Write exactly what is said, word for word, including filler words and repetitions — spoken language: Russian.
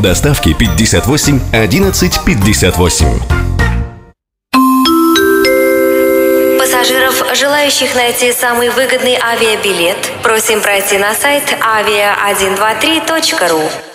Доставки пятьдесят восемь одиннадцать пятьдесят восемь. Пассажиров, желающих найти самый выгодный авиабилет, просим пройти на сайт авиа один два три точка ру.